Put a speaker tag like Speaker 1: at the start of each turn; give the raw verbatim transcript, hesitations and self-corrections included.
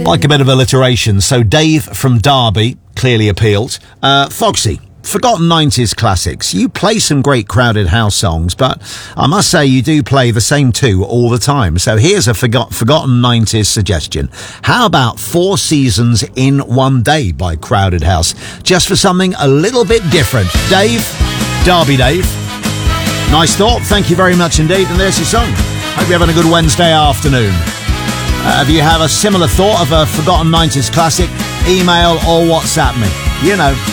Speaker 1: Like a bit of alliteration. So Dave from Derby clearly appealed. Uh, Foxy, forgotten nineties classics. You play some great Crowded House songs, but I must say you do play the same two all the time. So here's a forgot, forgotten nineties suggestion. How about Four Seasons in One Day by Crowded House? Just for something a little bit different. Dave, Derby Dave. Nice thought. Thank you very much indeed. And there's your song. Hope you're having a good Wednesday afternoon. Uh, if you have a similar thought of a forgotten nineties classic, email or WhatsApp me. You know.